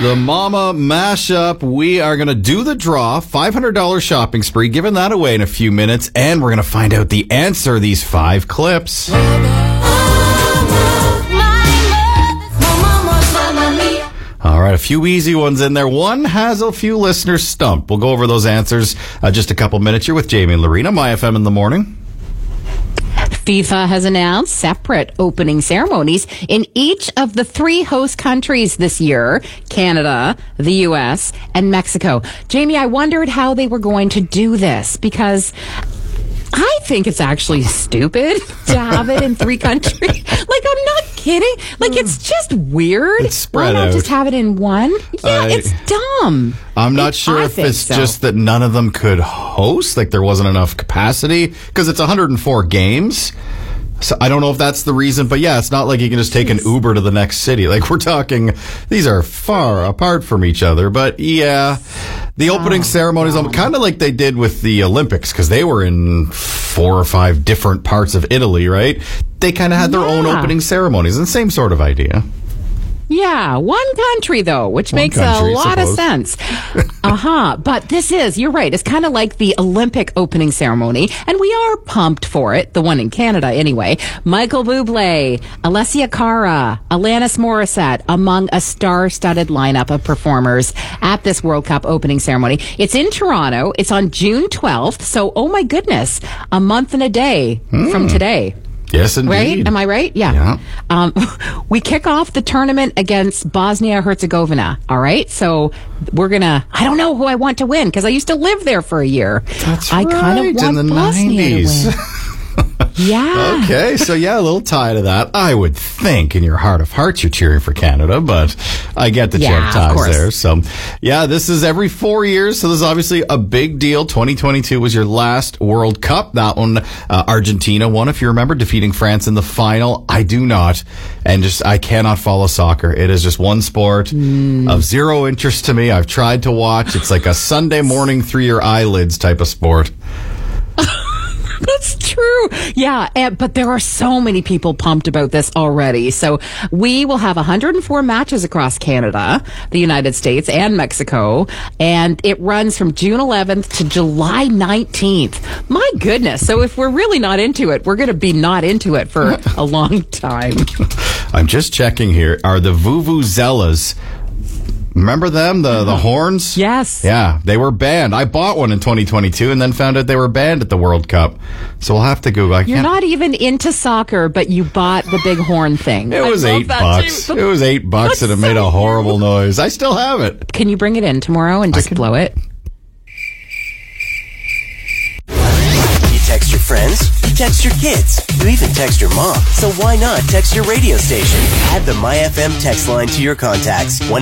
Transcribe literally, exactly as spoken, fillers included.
The Mama Mashup. We are going to do the draw, five hundred dollars shopping spree, giving that away in a few minutes, and we're going to find out the answer to these five clips. All right, a few easy ones in there. One has a few listeners stumped. We'll go over those answers uh, just a couple minutes. You're with Jamie and Lorena, My F M in the morning. FIFA has announced separate opening ceremonies in each of the three host countries this year, Canada, the U S, and Mexico. Jamie, I wondered how they were going to do this because I think it's actually stupid to have it in three countries. Like, I'm not kidding. Like, it's just weird. It's spread Why not out. just have it in one? Yeah, I- it's dumb. I'm not It- sure I if think it's so. just that none of them could host, like there wasn't enough capacity, because it's one hundred four games. So I don't know if that's the reason, but yeah, it's not like you can just take an Uber to the next city. Like we're talking, these are far apart from each other. But yeah, the opening Oh, ceremonies, wow. kind of like they did with the Olympics, because they were in four or five different parts of Italy, right? They kind of had their own Yeah. opening ceremonies, and same sort of idea. Yeah, one country, though, which One makes country, a lot of suppose. sense. Uh-huh. But this is, you're right, it's kind of like the Olympic opening ceremony, and we are pumped for it, the one in Canada anyway. Michael Bublé, Alessia Cara, Alanis Morissette, among a star-studded lineup of performers at this World Cup opening ceremony. It's in Toronto. It's on June twelfth, so, oh my goodness, a month and a day from today. Yes, indeed. Right? Am I right? Yeah. Yeah. Um, we kick off the tournament against Bosnia-Herzegovina. All right. So we're going to, I don't know who I want to win because I used to live there for a year. That's I kind right, of want in the Bosnia nineties. to win. Yeah. Okay, so yeah, a little tie to that. I would think in your heart of hearts you're cheering for Canada, but I get that you Yeah, have of ties course. there. So yeah, this is every four years, so this is obviously a big deal. twenty twenty-two was your last World Cup. That one, uh, Argentina won, if you remember, defeating France in the final. I do not, and just I cannot follow soccer. It is just one sport Mm. of zero interest to me. I've tried to watch. It's like a Sunday morning through your eyelids type of sport. That's true. Yeah. And, but there are so many people pumped about this already. So we will have one hundred four matches across Canada, the United States, and Mexico. And it runs from June eleventh to July nineteenth. My goodness. So if we're really not into it, we're going to be not into it for a long time. I'm just checking here. Are the Vuvuzelas, remember them? The the horns? Yes. Yeah, they were banned. I bought one in twenty twenty-two and then found out they were banned at the World Cup. So we'll have to Google. I You're can't. not even into soccer, but you bought the big horn thing. It I was love eight that bucks. too. It was eight bucks That's and it made so a horrible noise. I still have it. Can you bring it in tomorrow and just can- blow it? You text your friends, you text your kids, you even text your mom. So why not text your radio station? Add the My F M text line to your contacts. one